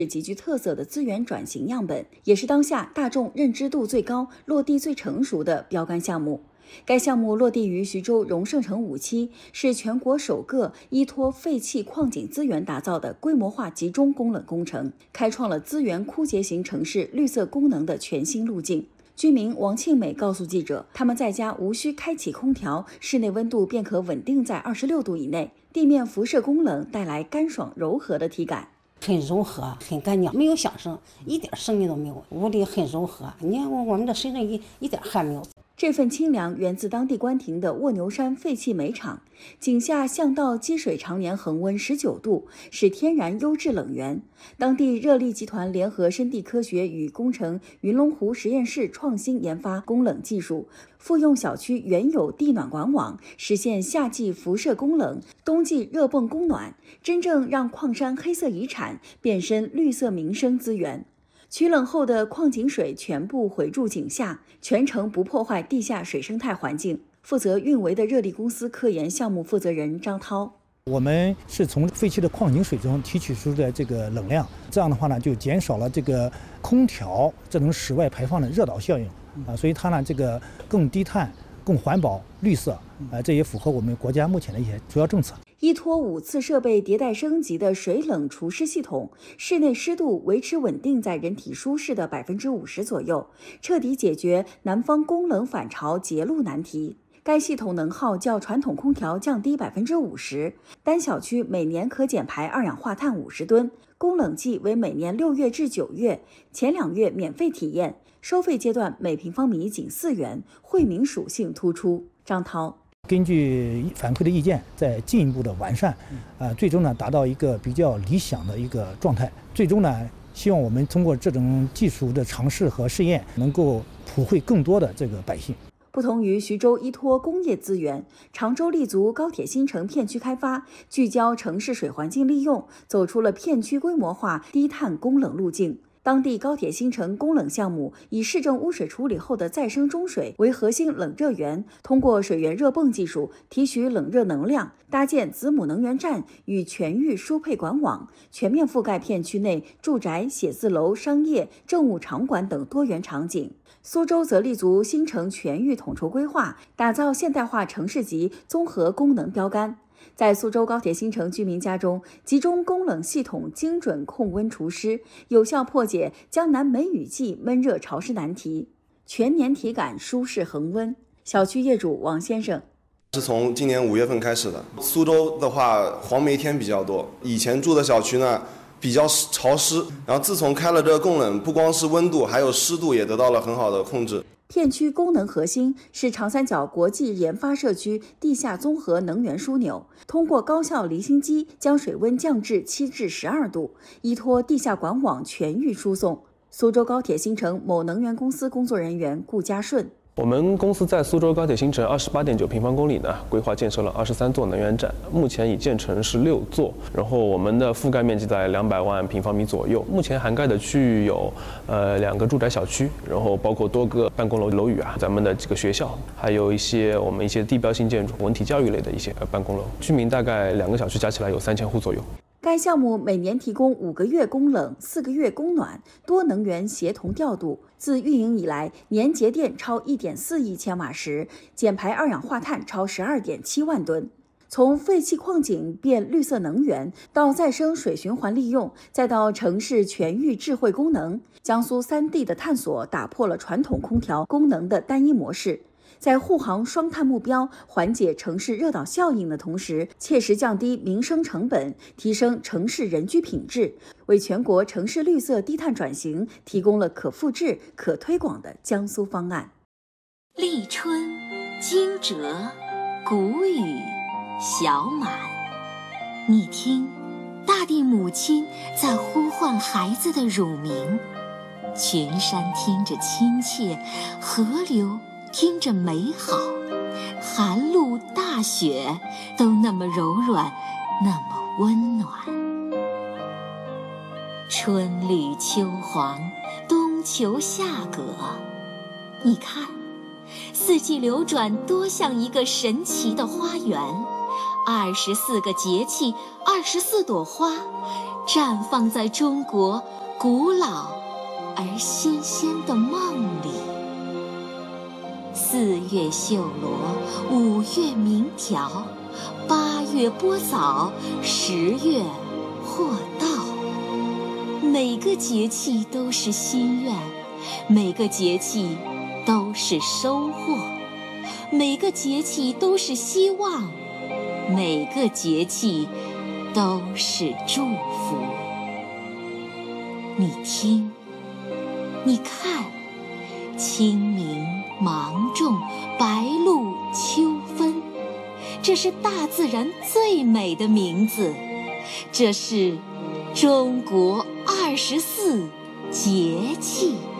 是极具特色的资源转型样本，也是当下大众认知度最高、落地最成熟的标杆项目。该项目落地于徐州荣盛城5期，是全国首个依托废弃矿井资源打造的规模化集中供冷工程，开创了资源枯竭型城市绿色功能的全新路径。居民王庆美告诉记者，他们在家无需开启空调，室内温度便可稳定在26度以内，地面辐射供冷带来干爽柔和的体感。 很柔和，很干净，没有响声，一点声音都没有，屋里很柔和。你看我们的身上一点汗没有。 这份清凉源自当地关停的卧牛山废弃煤厂，井下巷道积水常年恒温19度，是天然优质冷源。当地热力集团联合深地科学与工程云龙湖实验室创新研发供冷技术，复用小区原有地暖管网，实现夏季辐射供冷，冬季热泵供暖，真正让矿山黑色遗产变身绿色民生资源。取冷后的矿井水全部回注井下，全程不破坏地下水生态环境。负责运维的热力公司科研项目负责人张涛： 我们是从废弃的矿井水中提取出的这个冷量，这样的话呢，就减少了这个空调这种室外排放的热岛效应所以它呢这个更低碳、更环保、绿色这也符合我们国家目前的一些主要政策。 依托5次设备迭代升级的水冷除湿系统，室内湿度维持稳定在人体舒适的50%左右，彻底解决南方供冷反潮截路难题。该系统能耗较传统空调降低50%，单小区每年可减排二氧化碳50吨，供冷季为每年6月至9月，前2月免费体验，收费阶段每平方米仅4元，惠民属性突出。张涛： 根据反馈的意见，再进一步的完善，最终呢达到一个比较理想的一个状态。最终呢，希望我们通过这种技术的尝试和试验，能够普惠更多的这个百姓。 不同于徐州依托工业资源，常州立足高铁新城片区开发，聚焦城市水环境利用，走出了片区规模化低碳供冷路径。当地高铁新城供冷项目以市政污水处理后的再生中水为核心冷热源，通过水源热泵技术提取冷热能量，搭建子母能源站与全域输配管网，全面覆盖片区内住宅、写字楼、商业、政务场馆等多元场景。苏州则立足新城全域统筹规划，打造现代化城市级综合功能标杆。在苏州高铁新城居民家中，集中供冷系统精准控温除湿，有效破解江南梅雨季闷热潮湿难题，全年体感舒适恒温。小区业主王先生： 是从今年5月份开始的。苏州的话，黄梅天比较多，以前住的小区呢比较潮湿，然后自从开了这个供冷，不光是温度，还有湿度也得到了很好的控制。 片区功能核心是长三角国际研发社区地下综合能源枢纽，通过高效离心机将水温降至7至12度，依托地下管网全域输送。苏州高铁新城某能源公司工作人员顾家顺： 我们公司在苏州高铁新城28.9平方公里呢，规划建设了23座能源站，目前已建成是6座，然后我们的覆盖面积在200万平方米左右。目前涵盖的区域有2个住宅小区，然后包括多个办公楼宇咱们的几个学校，还有我们一些地标性建筑、文体教育类的一些办公楼，居民大概2个小区加起来有3000户左右。 该项目每年提供5个月供冷、4个月供暖，多能源协同调度。自运营以来，年节电超1.4亿千瓦时，减排二氧化碳超12.7万吨。从废弃矿井变绿色能源，到再生水循环利用，再到城市全域智慧功能，江苏3地的探索打破了传统空调功能的单一模式。在护航双碳目标、缓解城市热岛效应的同时，切实降低民生成本，提升城市人居品质，为全国城市绿色低碳转型提供了可复制、可推广的江苏方案。 立春，惊蛰，谷雨，小满。你听，大地母亲在呼唤孩子的乳名，群山听着亲切，河流听着美好，寒露大雪都那么柔软，那么温暖。春绿秋黄，冬秋夏葛，你看，四季流转多像一个神奇的花园，24个节气，24朵花， 绽放在中国古老而新鲜的梦里。4月绣罗，5月鸣条，8月播枣，10月获稻。每个节气都是心愿，每个节气都是收获，每个节气都是希望，每个节气都是祝福。你听，你看，清明、芒种、白露、秋分，这是大自然最美的名字，这是中国24节气。